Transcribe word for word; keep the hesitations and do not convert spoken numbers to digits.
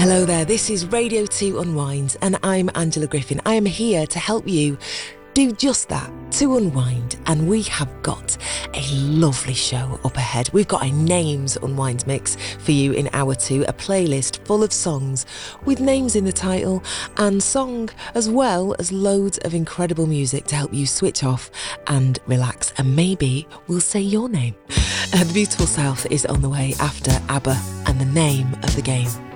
Hello there, this is Radio two Unwind and I'm Angela Griffin. I am here to help you do just that, to unwind, and we have got a lovely show up ahead. We've got a Names Unwind mix for you in hour two, a playlist full of songs with names in the title and song, as well as loads of incredible music to help you switch off and relax, and maybe we'll say your name. Uh, the Beautiful South is on the way after ABBA and the name of the game.